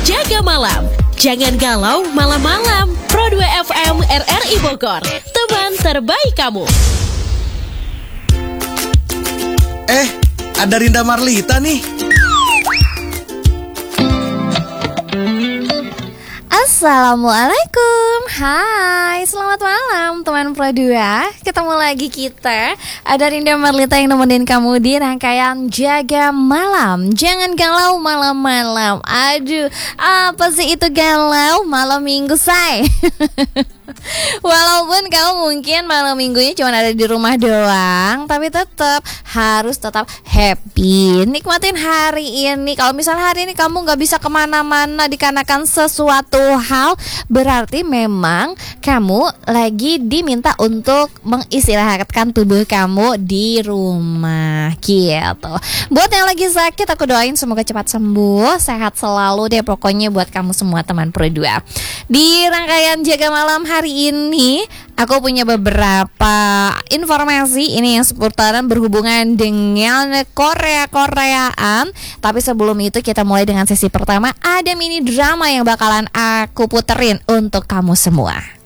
Jaga Malam. Jangan galau malam-malam. Pro 2 FM RRI Bogor, teman terbaik kamu. Ada Rinda Marlita nih. Assalamualaikum. Hai, selamat malam teman Pro 2. Ketemu lagi kita. Ada Rinda Marlita yang nemenin kamu di rangkaian Jaga Malam. Jangan galau malam-malam. Aduh, apa sih itu galau malam minggu, say? Walaupun kamu mungkin malam minggunya cuma ada di rumah doang, tapi harus tetap happy. Nikmatin hari ini. Kalau misalnya hari ini kamu gak bisa kemana-mana dikarenakan sesuatu hal, berarti memang kamu lagi diminta untuk mengistirahatkan tubuh kamu di rumah gitu. Buat yang lagi sakit, aku doain semoga cepat sembuh, sehat selalu deh pokoknya buat kamu semua teman Pro 2. Di rangkaian Jaga Malam hari ini aku punya beberapa informasi ini yang seputaran berhubungan dengan Koreaan. Tapi sebelum itu kita mulai dengan sesi pertama. Ada mini drama yang bakalan aku puterin untuk kamu semua.